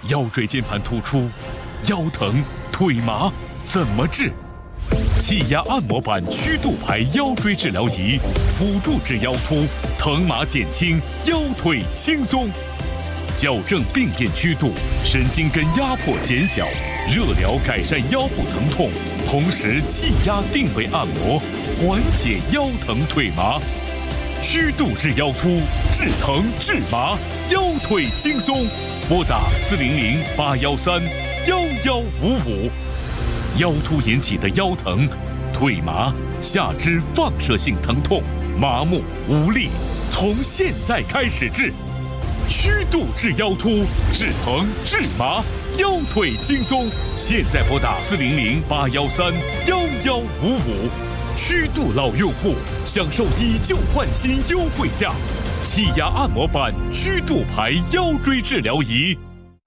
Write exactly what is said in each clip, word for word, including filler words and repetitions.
腰椎间盘突出，腰疼腿麻怎么治？气压按摩板曲度牌腰椎治疗仪，辅助治腰突，疼麻减轻，腰腿轻松。矫正病变曲度，神经根压迫减小，热疗改善腰部疼痛，同时气压定位按摩，缓解腰疼腿麻。曲度治腰突，治疼治麻，腰腿轻松。拨打四零零八幺三幺幺五五。腰突引起的腰疼、腿麻、下肢放射性疼痛、麻木无力，从现在开始治。曲度治腰突，治疼治麻，腰腿轻松。现在拨打四零零八幺三幺幺五五。曲度老用户享受以旧换新优惠价，气压按摩板曲度牌腰椎治疗仪。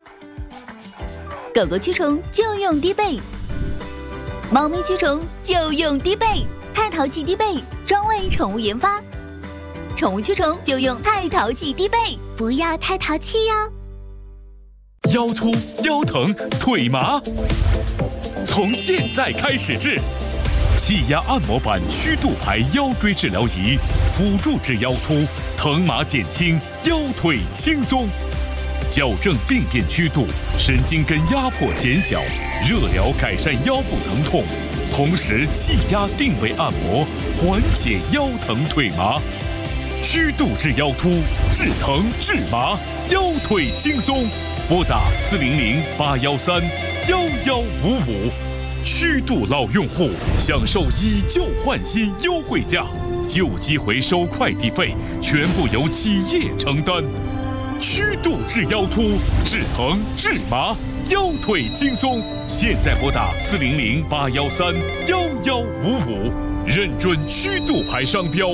狗狗驱虫就用低倍，猫咪驱虫就用低倍，太淘气低倍专为宠物研发，宠物驱虫就用太淘气低倍，不要太淘气哟。 腰突、腰疼、腿麻，从现在开始治。气压按摩板曲度牌腰椎治疗仪，辅助治腰突，疼麻减轻，腰腿轻松。矫正病变曲度，神经根压迫减小，热疗改善腰部疼痛，同时气压定位按摩，缓解腰疼腿麻。曲度治腰突，治疼治麻，腰腿轻松。拨打四零零八幺三幺幺五五。曲度老用户享受以旧换新优惠价，旧机回收快递费全部由企业承担。曲度治腰突，治疼治麻，腰腿轻松。现在拨打四零零八幺三幺幺五五，认准曲度牌商标。